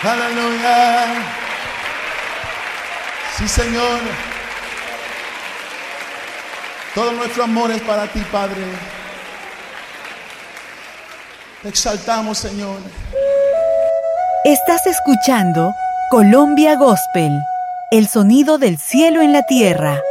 Aleluya. Sí, Señor. Todo nuestro amor es para ti, Padre. Te exaltamos, Señor. Estás escuchando Colombia Gospel, el sonido del cielo en la tierra.